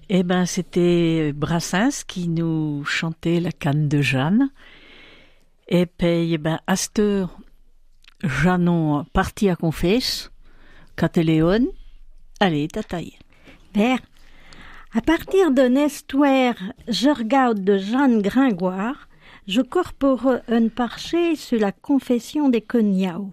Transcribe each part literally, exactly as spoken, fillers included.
Eh ben, c'était Brassens qui nous chantait la canne de Jeanne. Et puis, eh ben, à cette heure, Jeannon parti à confesse, Catéléon, allez, tataille. Père, à partir de Nestoire, je regarde de Jeanne Gringoire, je corpore un parché sur la confession des Cognaus.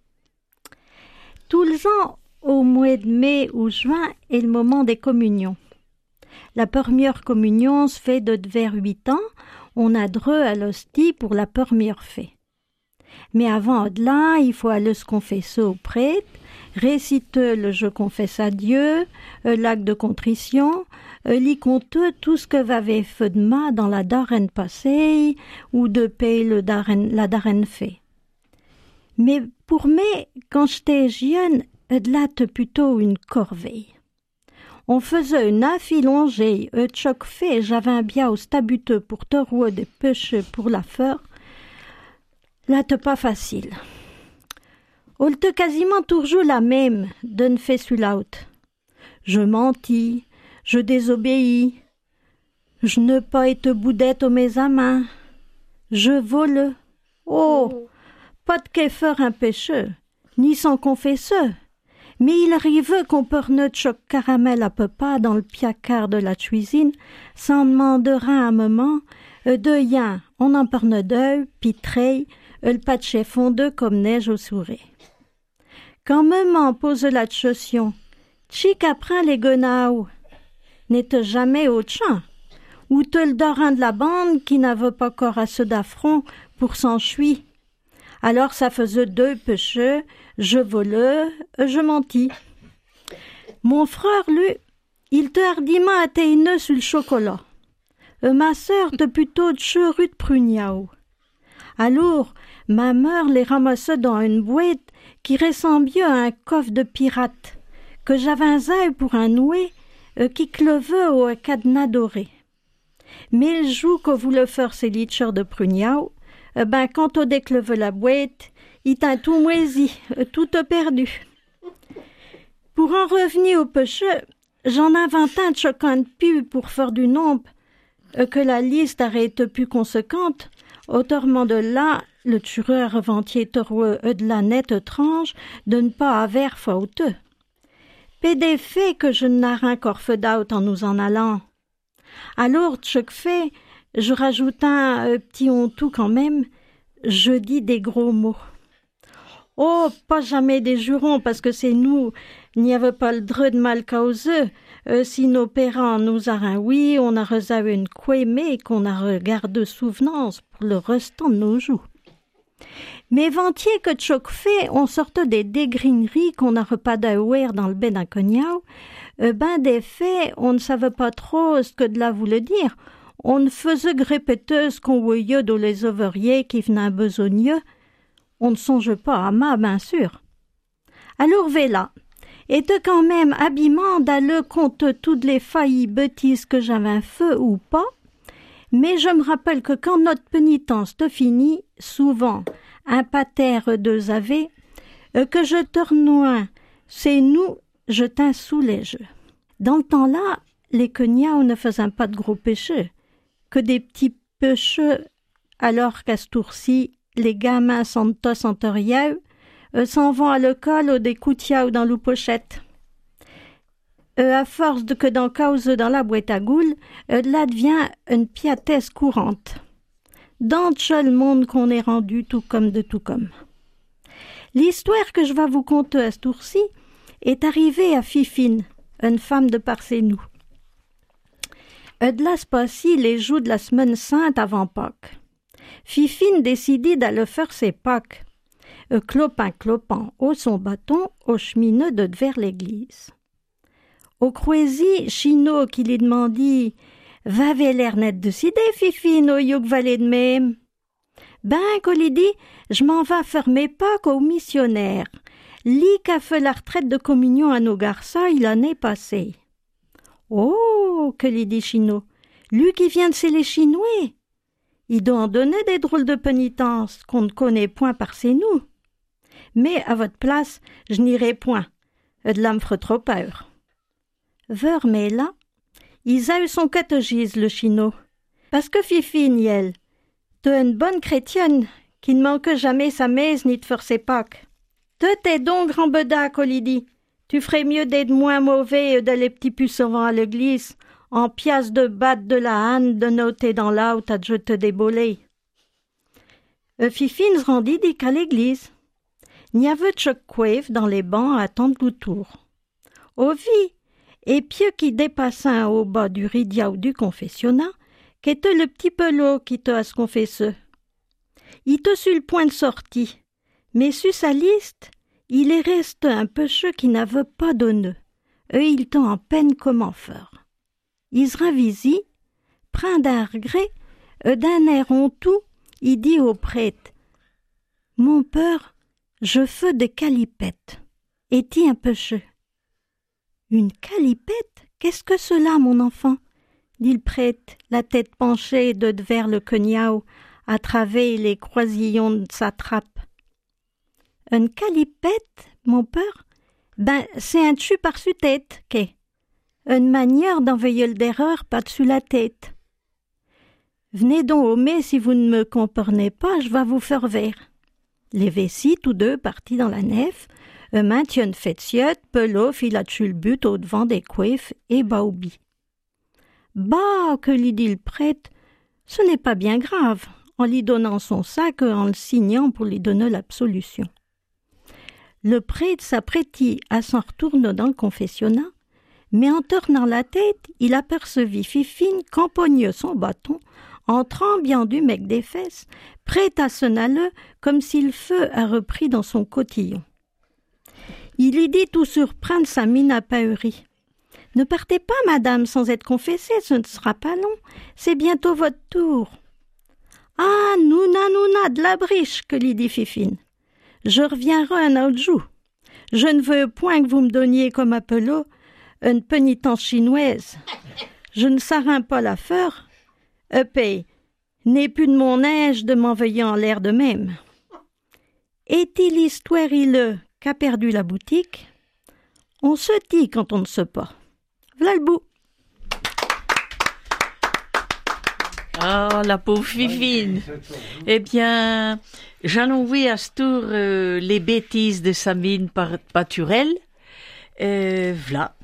Tous les ans, au mois de mai ou juin, est le moment des communions. La première communion se fait de vers huit ans, on a dreux à l'hostie pour la première fée. Mais avant là, il faut aller se confesser au prêtre, réciter le je confesse à Dieu, l'acte de contrition, lit compter tout ce que avait fait de ma dans la darène passée ou de payer le darène, la darène fait. Mais pour moi, quand j'étais jeune, là c'était plutôt une corvée. On faisait une affilongée, et chaque fait, j'avais un bien au stabuteux pour te rouer des péchés pour la faire. Là, t'es pas facile. On te quasiment toujours la même, d'un fait sur l'autre. Je mentis, je désobéis, je ne pas été boudette aux mes amants, je vole. Oh, pas de qu'à faire un péché, ni sans confesseur. Mais il arrive qu'on perne choc caramel à peu pas dans le piacard de la cuisine, sans demander un moment, de yin, on en perne deux, puis treille, le patché fondeux comme neige au souret. Quand maman pose la chaussure, chic apprend les gonao, n'était jamais au champ, ou te le dorin de la bande qui n'avait pas encore assez d'affront pour s'enfuir. Alors ça faisait deux péchés, je volais, je mentis. Mon frère, lui, il te hardiment atteigné sur le chocolat. Et ma sœur te plutôt de cheru de pruniao. Alors, ma mère les ramassait dans une boîte qui ressemblait à un coffre de pirate, que j'avais un œil pour un noué, euh, qui clevait au cadenas doré. Mais le jour qu'on voulait faire ces licheurs de pruniao, euh, ben quand on déclevait la boîte, il t'a tout moisi, euh, tout a perdu. Pour en revenir au péché, j'en inventais un chacun de pu pour faire du nombre, euh, que la liste arrête plus conséquente. Autrement de là, le tueur reventier toroueux de la nette étrange de ne pas avoir fauteux. Pé des faits que je n'aurais encore fait d'autre en nous en allant. Alors, chaque fait, je rajoute un euh, petit hontou quand même, je dis des gros mots. Oh, pas jamais des jurons, parce que c'est nous, n'y avait pas le dreux de mal causeux. Euh, si nos parents nous auraient oui, on a reçu une couémée qu'on a regardé souvenance pour le restant de nos jours. Mais ventier que de choc fait, on sortait des dégrineries qu'on n'aurait pas d'aouer dans le bain d'un cognao. Euh, ben des faits, on ne savait pas trop ce que de là voulait dire. On ne faisait que répéter ce qu'on voyait dans les ouvriers qui venaient besogneux. On ne songe pas à ma, bien sûr. Alors voilà, était quand même habillement d'aller contre toutes les failles bêtises que j'avais fait ou pas, mais je me rappelle que quand notre pénitence te finit, souvent, un pater de ave, que je tournoie, c'est nous, je t'in sous les jeux. Dans le temps-là, les cognacs ne faisaient pas de gros péchés, que des petits péchés, alors qu'à ce tour-ci, les gamins sont tous en toriaeux, euh, s'en vont à l'école ou des coutiaos dans l'ou pochette. Euh, à force de que dans cause dans la boîte à goules, euh, là devient une piatesse courante. Dans le monde qu'on est rendu tout comme de tout comme. L'histoire que je vais vous conter à ce tour-ci est arrivée à Fifine, une femme de par chez nous. Euh, de là se passait les jours de la semaine sainte avant Pâques. Fifine décidait d'aller faire ses Pâques, euh, clopin clopin au son bâton au cheminot de vers l'église. Au croisi, Chino qui lui demandit « V'avez l'air net de sidé, Fifine, au youk valet de même. » Ben, qu'on lui dit « Je m'en vais faire mes Pâques aux missionnaires. Lui qu'a fait la retraite de communion à nos garçons l'année passée. » Oh, que lui dit Chino, lui qui vient de chez les Chinois. Il doit en donner des drôles de pénitences qu'on ne connaît point par chez nous. Mais à votre place, je n'irai point. De là me ferait trop peur. Vers mais là, Ils a eu son catéchisme, le chino. Parce que Fifine, elle, t'es une bonne chrétienne qui ne manque jamais sa messe ni de faire ses Pâques. Te t'es donc grand bedac, Olydie. Tu ferais mieux d'être moins mauvais de les petits pucerons à l'église, en pièce de batte de la hanne, de noter dans l'out à te jeter des bolets. Euh, Fifine se rendit dit qu'à l'église. Il y avait de choc couève dans les bancs à attendre autour. Au vie, et pieux qui dépassait au bas du ridia ou du confessionnat, qu'était le petit pelot qui te a se confesseux. Il te su le point de sortie, mais su sa liste, il est resté un pêcheux qui n'avait pas d'honneur. Eux, il t'ont en peine comment faire. Il se ravisi, prend d'un regret, euh, d'un air honteux, il dit au prêtre, « Mon père, je fais des calipettes. Est-il un pêcheux? »« Une calipette? Qu'est-ce que cela, mon enfant ?» dit le prêtre, la tête penchée de devers le cognao, à travers les croisillons de sa trappe. « Une calipette, mon père? Ben, c'est un dessus par-dessus tête, qu'est. Une manière d'envoyer le d'erreur par-dessus la tête. Venez donc au mai, si vous ne me comprenez pas, je vais vous faire vers. » Les vessies, tous deux, partis dans la nef, eux maintiennent fêtiotte, pelot, fil à dessus le but au devant des coiffes et baoubi. Bah, que lui dit le prêtre, ce n'est pas bien grave, en lui donnant son sac, en le signant pour lui donner l'absolution. Le prêtre s'apprêtit à s'en retourner dans le confessionnat, mais en tournant la tête, il apercevit Fifine campogneux son bâton, en tremblant du mec des fesses, prêt à se naller comme si le feu a repris dans son cotillon. Il lui dit tout surprendre sa mine apahurie. « Ne partez pas, madame, sans être confessée, ce ne sera pas long, c'est bientôt votre tour. »« Ah, nouna, nouna, de la briche, que lui dit Fifine. Je reviendrai un autre jour. Je ne veux point que vous me donniez comme appelot une pénitence chinoise. Je ne saurais pas la faire. E paye, n'est plus de mon âge de m'envoyer en l'air de même. Est-il l'histoire il qu'a perdu la boutique? On se dit quand on ne sait pas. Voilà le bout. Ah, la pauvre Fifine. Eh bien, j'en oublié à ce tour euh, les bêtises de Samine par Paturel. Euh, voilà.